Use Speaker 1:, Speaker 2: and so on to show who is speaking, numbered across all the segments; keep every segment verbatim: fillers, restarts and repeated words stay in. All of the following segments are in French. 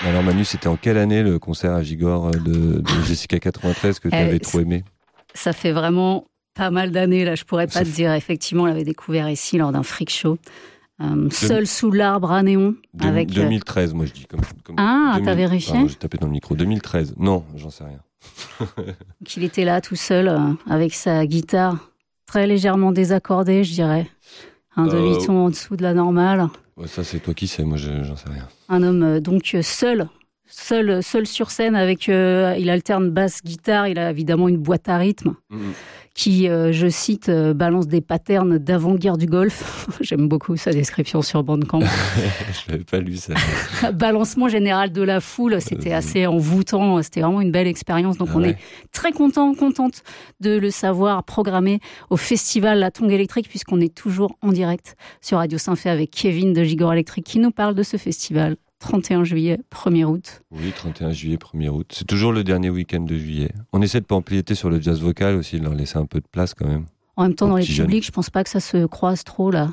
Speaker 1: Alors Manu, c'était en quelle année le concert à Gigor de, de Jessica quatre-vingt-treize que tu avais trop aimé ?
Speaker 2: Ça fait vraiment pas mal d'années, là, je pourrais pas ça te fait... dire. Effectivement, on l'avait découvert ici lors d'un freak show. Euh, seul sous l'arbre à néon.
Speaker 1: De,
Speaker 2: avec
Speaker 1: deux mille treize, moi je dis. Comme, comme
Speaker 2: ah,
Speaker 1: deux mille...
Speaker 2: t'as vérifié ?
Speaker 1: Pardon, j'ai tapé dans le micro. deux mille treize. Non, j'en sais rien.
Speaker 2: Donc, il était là tout seul euh, avec sa guitare très légèrement désaccordée, je dirais. Un euh... demi-ton en dessous de la normale.
Speaker 1: Ouais, ça, c'est toi qui sais, moi je, j'en sais rien.
Speaker 2: Un homme euh, donc seul, seul, seul sur scène avec. Euh, il alterne basse-guitare, il a évidemment une boîte à rythme. Mmh. Qui, euh, je cite, euh, balance des patterns d'avant-guerre du golf. J'aime beaucoup sa description sur Bandcamp.
Speaker 1: Je l'avais pas lu, ça.
Speaker 2: Balancement général de la foule, c'était assez envoûtant, c'était vraiment une belle expérience. Donc ah on ouais. est très content, contente de le savoir programmé au festival La Tongue Électrique, puisqu'on est toujours en direct sur Radio Saint-Fé avec Kevin de Gigor Électrique qui nous parle de ce festival. trente et un juillet, premier août.
Speaker 1: Oui, trente et un juillet, premier août. C'est toujours le dernier week-end de juillet. On essaie de pas empiéter sur le jazz vocal aussi, de leur laisser un peu de place quand même.
Speaker 2: En même temps, dans les publics, jeunes. Je pense pas que ça se croise trop là.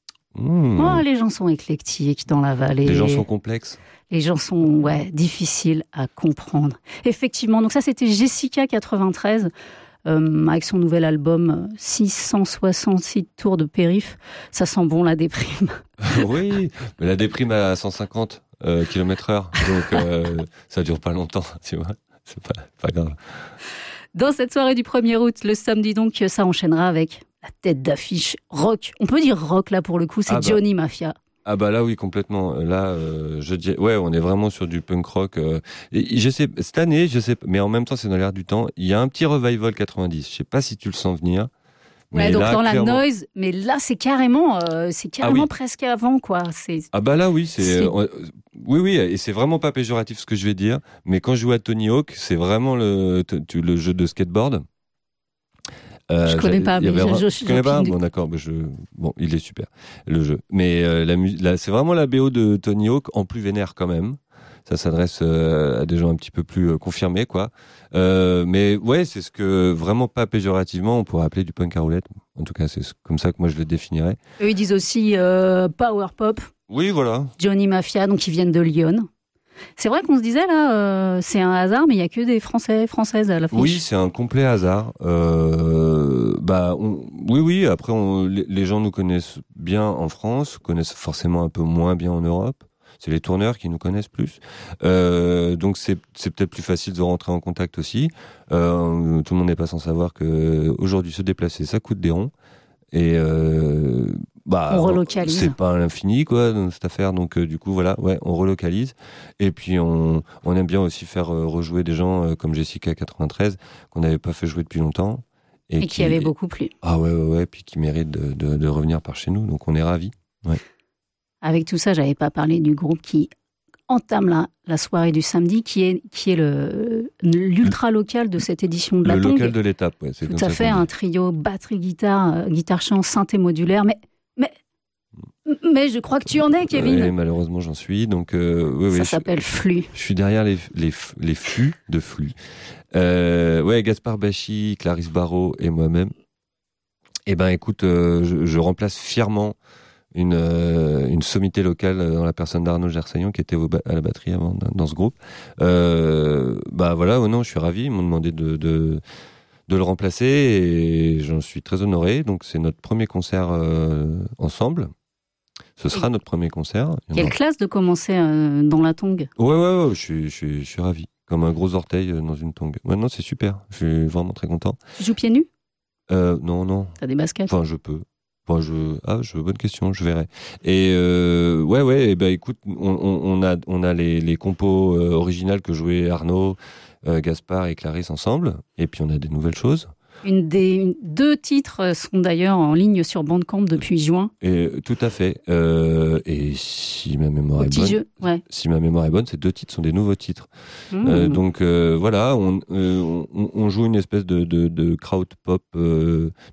Speaker 2: Mmh. Oh, les gens sont éclectiques dans la vallée.
Speaker 1: Les gens sont complexes.
Speaker 2: Les gens sont ouais, difficiles à comprendre. Effectivement, donc ça c'était Jessica quatre-vingt-treize. Euh, avec son nouvel album six cent soixante-six tours de périph', ça sent bon la déprime.
Speaker 1: Oui, mais la déprime à cent cinquante euh, kilomètres heure, donc euh, ça dure pas longtemps, tu vois, c'est pas, pas grave.
Speaker 2: Dans cette soirée du premier août, le samedi donc, ça enchaînera avec la tête d'affiche rock. On peut dire rock là pour le coup, c'est ah bah. Johnny Mafia.
Speaker 1: Ah bah là oui, complètement. Là, euh, je dis, ouais, on est vraiment sur du punk rock. Euh, et je sais, cette année, je sais, mais en même temps, c'est dans l'air du temps. Il y a un petit revival quatre-vingt-dix. Je sais pas si tu le sens venir.
Speaker 2: Ouais, donc là, dans clairement... la noise, mais là, c'est carrément, euh, c'est carrément ah oui. presque avant, quoi. C'est...
Speaker 1: Ah bah là, oui, c'est, c'est... Euh, oui, oui, et c'est vraiment pas péjoratif ce que je vais dire. Mais quand je joue à Tony Hawk, c'est vraiment le, le jeu de skateboard.
Speaker 2: Euh, je connais pas, mais
Speaker 1: je,
Speaker 2: je,
Speaker 1: je, je connais pas. Bon, d'accord, mais je, bon, il est super le jeu. Mais euh, la musique, c'est vraiment la B O de Tony Hawk en plus vénère quand même. Ça s'adresse euh, à des gens un petit peu plus euh, confirmés, quoi. Euh, mais ouais, c'est ce que vraiment pas péjorativement on pourrait appeler du punk à roulette. En tout cas, c'est comme ça que moi je le définirais.
Speaker 2: Eux, ils disent aussi euh, power pop.
Speaker 1: Oui, voilà.
Speaker 2: Johnny Mafia, donc ils viennent de Lyon. C'est vrai qu'on se disait là, euh, c'est un hasard, mais il y a que des Français, Françaises à l'affiche.
Speaker 1: Oui, c'est un complet hasard. Euh, bah, on, oui, oui. Après, on, les, les gens nous connaissent bien en France, connaissent forcément un peu moins bien en Europe. C'est les tourneurs qui nous connaissent plus. Euh, donc c'est, c'est peut-être plus facile de rentrer en contact aussi. Euh, tout le monde n'est pas sans savoir que aujourd'hui se déplacer, ça coûte des ronds. Et euh, bah,
Speaker 2: on relocalise.
Speaker 1: C'est pas à l'infini, quoi, dans cette affaire. Donc, euh, du coup, voilà, ouais, on relocalise. Et puis, on, on aime bien aussi faire euh, rejouer des gens euh, comme Jessica quatre-vingt-treize, qu'on n'avait pas fait jouer depuis longtemps.
Speaker 2: Et, et qui, qui avait beaucoup plu.
Speaker 1: Ah ouais, ouais, ouais, puis qui méritent de, de, de revenir par chez nous. Donc, on est ravis. Ouais.
Speaker 2: Avec tout ça, j'avais pas parlé du groupe qui entame la, la soirée du samedi, qui est, qui est le, l'ultra local de cette édition de la Tongue.
Speaker 1: Le local de l'étape, ouais. C'est
Speaker 2: tout à fait, un trio batterie, guitare, euh, guitare-chant, synthé modulaire. Mais, mais, mais je crois que tu en es, Kevin.
Speaker 1: Oui, malheureusement, j'en suis. Donc, euh, oui,
Speaker 2: ça
Speaker 1: oui,
Speaker 2: s'appelle
Speaker 1: je,
Speaker 2: Flux.
Speaker 1: Je suis derrière les, les, les flux de Flux. Euh, ouais, Gaspard Bachy, Clarisse Barrault et moi-même. Eh ben, écoute, euh, je, je remplace fièrement une euh, une sommité locale dans la personne d'Arnaud Gersaillon qui était au ba- à la batterie avant dans ce groupe. Euh, bah voilà, oh non, je suis ravi. Ils m'ont demandé de de de le remplacer et j'en suis très honoré. Donc c'est notre premier concert euh, ensemble. Ce sera et notre premier concert.
Speaker 2: Quelle classe de commencer euh, dans la tongue.
Speaker 1: Ouais ouais ouais, je suis je suis je suis ravi. Comme un gros orteil dans une tongue. Ouais, non, c'est super. Je suis vraiment très content.
Speaker 2: Tu joues pieds nus?
Speaker 1: Euh, non non.
Speaker 2: T'as des baskets?
Speaker 1: Enfin, je peux. Bon, je ah je bonne question, je verrai. Et euh, ouais ouais, et ben écoute, on, on, on a on a les les compos euh, originales que jouaient Arnaud, euh, Gaspard et Clarisse ensemble, et puis on a des nouvelles choses.
Speaker 2: Une des une, deux titres sont d'ailleurs en ligne sur Bandcamp depuis juin.
Speaker 1: Et tout à fait. Euh, et si ma mémoire
Speaker 2: Au
Speaker 1: est
Speaker 2: petit
Speaker 1: bonne,
Speaker 2: jeu, ouais.
Speaker 1: si ma mémoire est bonne, ces deux titres sont des nouveaux titres.
Speaker 2: Mmh.
Speaker 1: Euh, donc euh, voilà, on, euh, on on joue une espèce de de, de crowd pop, euh,